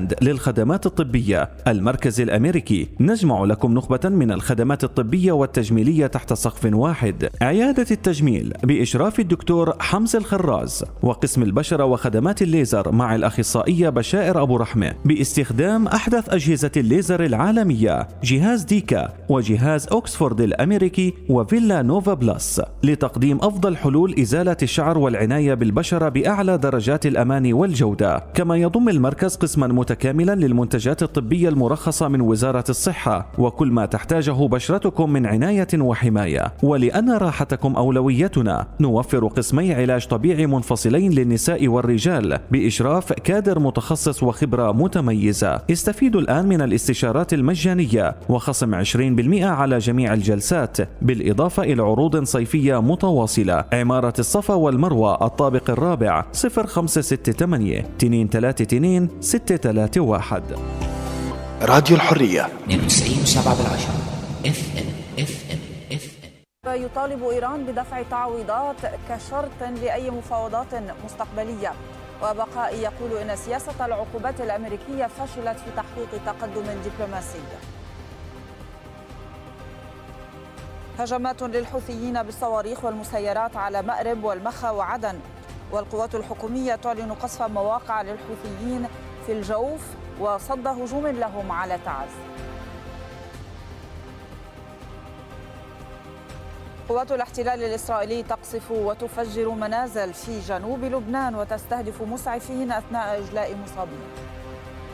ميريلاند للخدمات الطبية، المركز الأمريكي. نجمع لكم نخبة من الخدمات الطبية والتجميلية تحت سقف واحد. عيادة التجميل بإشراف الدكتور حمزة الخراز، وقسم البشرة وخدمات الليزر مع الأخصائية بشائر أبو رحمة، باستخدام أحدث أجهزة الليزر العالمية، جهاز ديكا وجهاز أوكسفورد الأمريكي وفيلا نوفا بلس، لتقديم أفضل حلول إزالة الشعر والعناية بالبشرة بأعلى درجات الأمان والجودة. كما يضم المركز قسما متكاملا للمنتجات الطبية المرخصة من وزارة الصحة، وكل ما تحتاجه بشرتكم من عناية وحماية. ولأن راحتكم أولويتنا، نوفر قسمي علاج طبيعي منفصلين للنساء والرجال بإشراف كادر متخصص وخبرة متميزة. استفيدوا الآن من الاستشارات المجانية وخصم 20% على جميع الجلسات، بالإضافة إلى عروض صيفية متواصلة. عمارة الصفا والمروة، الطابق الرابع، 0568 232 631. راديو الحرية 92.7 FM. يطالب إيران بدفع تعويضات كشرط لأي مفاوضات مستقبلية. وبقاء يقول إن سياسة العقوبات الأمريكية فشلت في تحقيق تقدم دبلوماسي. هجمات للحوثيين بالصواريخ والمسيرات على مأرب والمخا وعدن. والقوات الحكومية تعلن قصف مواقع للحوثيين في الجوف وصد هجوم لهم على تعز. قوات الاحتلال الإسرائيلي تقصف وتفجر منازل في جنوب لبنان وتستهدف مسعفين أثناء إجلاء مصابين.